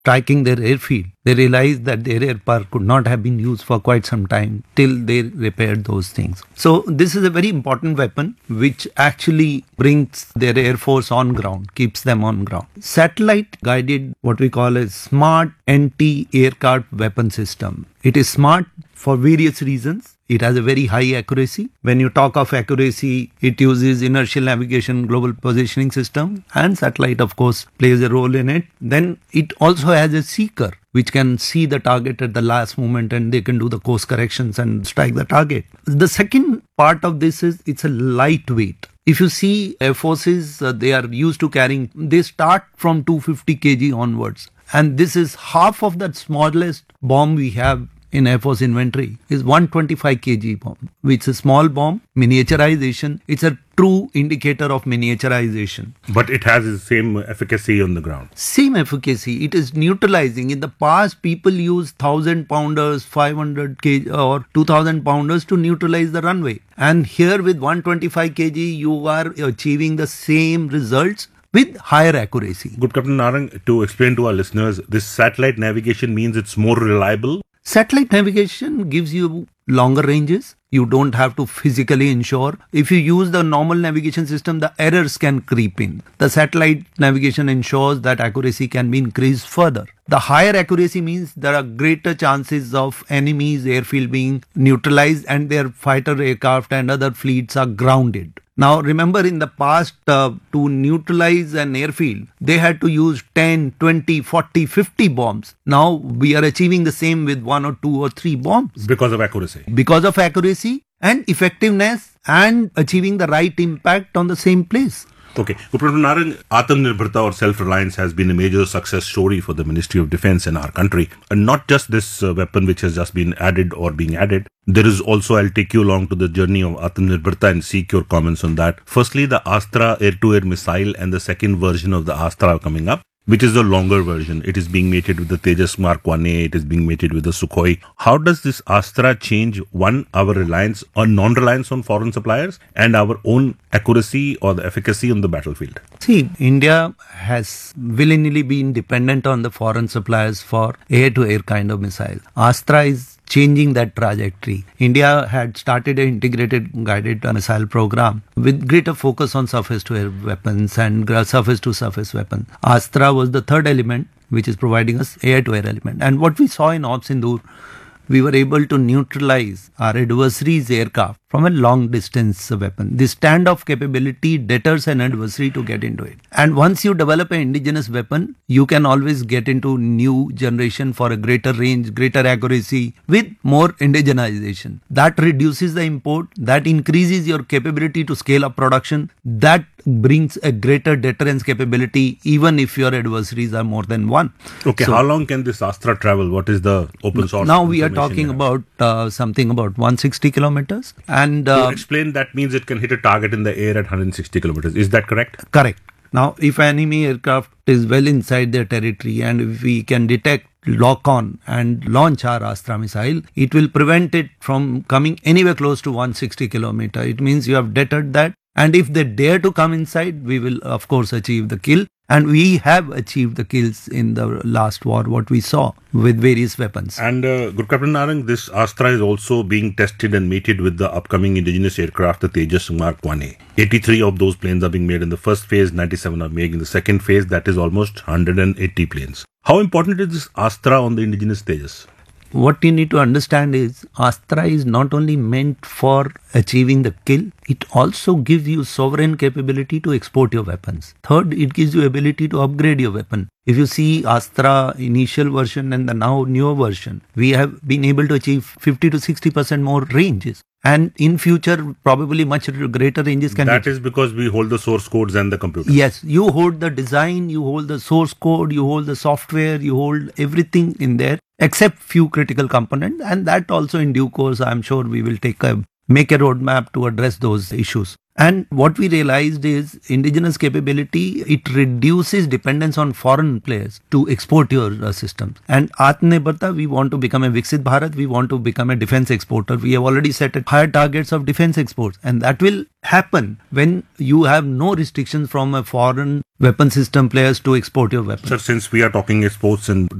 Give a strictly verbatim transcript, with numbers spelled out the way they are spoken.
tracking their airfield, they realized that their air power could not have been used for quite some time till they repaired those things. So this is a very important weapon which actually brings their air force on ground, keeps them on ground. Satellite guided what we call a smart anti-aircraft weapon system. It is smart for various reasons. It has a very high accuracy. When you talk of accuracy, it uses inertial navigation, global positioning system, and satellite, of course, plays a role in it. Then it also has a seeker, which can see the target at the last moment and they can do the course corrections and strike the target. The second part of this is it's a lightweight. If you see Air Forces, uh, they are used to carrying, they start from two hundred fifty kilograms onwards. And this is half of that smallest bomb we have in Air Force inventory is one hundred twenty-five kilogram bomb, which is a small bomb, miniaturization. It's a true indicator of miniaturization. But it has the same efficacy on the ground. Same efficacy. It is neutralizing. In the past, people used one thousand pounders, five hundred kilograms or two thousand pounders to neutralize the runway. And here with one hundred twenty-five kilograms, you are achieving the same results with higher accuracy. Good, Captain Narang, to explain to our listeners, this satellite navigation means it's more reliable. Satellite navigation gives you longer ranges. You don't have to physically ensure. If you use the normal navigation system, the errors can creep in. The satellite navigation ensures that accuracy can be increased further. The higher accuracy means there are greater chances of enemies' airfield being neutralized and their fighter aircraft and other fleets are grounded. Now remember, in the past, uh, to neutralize an airfield, they had to use ten, twenty, forty, fifty bombs. Now we are achieving the same with one or two or three bombs. Because of accuracy. Because of accuracy and effectiveness and achieving the right impact on the same place. Okay. Captain Narang, Atmanirbharta or self-reliance has been a major success story for the Ministry of Defence in our country. And not just this uh, weapon which has just been added or being added. There is also, I'll take you along to the journey of Atmanirbharta and seek your comments on that. Firstly, the Astra air-to-air missile and the second version of the Astra coming up, which is the longer version. It is being mated with the Tejas Mark one A. It is being mated with the Sukhoi. How does this Astra change, one, our reliance or non-reliance on foreign suppliers and our own accuracy or the efficacy on the battlefield? See, India has willingly been dependent on the foreign suppliers for air-to-air kind of missile. Astra is changing that trajectory. India had started an integrated guided missile program with greater focus on surface-to-air weapons and surface-to-surface weapons. Astra was the third element which is providing us air-to-air element. And what we saw in Op Sindoor, we were able to neutralize our adversary's aircraft from a long distance weapon. This standoff capability deters an adversary to get into it. And once you develop an indigenous weapon, you can always get into new generation for a greater range, greater accuracy with more indigenization. That reduces the import, that increases your capability to scale up production, that brings a greater deterrence capability even if your adversaries are more than one. Okay, so, how long can this Astra travel? What is the open source? Now we are talking about uh, something about one hundred sixty kilometers. And uh, to explain, that means it can hit a target in the air at one hundred sixty kilometers. Is that correct? Correct. Now, if enemy aircraft is well inside their territory and if we can detect, lock on and launch our Astra missile, it will prevent it from coming anywhere close to one hundred sixty kilometers. It means you have deterred that. And if they dare to come inside, we will of course achieve the kill. And we have achieved the kills in the last war, what we saw with various weapons. And uh, Good Captain Narang, this Astra is also being tested and mated with the upcoming indigenous aircraft, the Tejas Mark one A. eighty-three of those planes are being made in the first phase, ninety-seven are made in the second phase, that is almost one hundred eighty planes. How important is this Astra on the indigenous Tejas? What you need to understand is Astra is not only meant for achieving the kill, it also gives you sovereign capability to export your weapons. Third, it gives you ability to upgrade your weapon. If you see Astra initial version and the now newer version, we have been able to achieve fifty to sixty percent more ranges. And in future, probably much greater ranges can That be. is because we hold the source codes and the computer. Yes, you hold the design, you hold the source code, you hold the software, you hold everything in there, except few critical components. And that also in due course, I'm sure we will take a make a roadmap to address those issues. And what we realized is indigenous capability, it reduces dependence on foreign players to export your uh, systems. And Atmanirbharta, we want to become a Viksit Bharat, we want to become a defense exporter. We have already set higher targets of defense exports, and that will happen when you have no restrictions from a foreign weapon system players to export your weapons. Sir, since we are talking exports and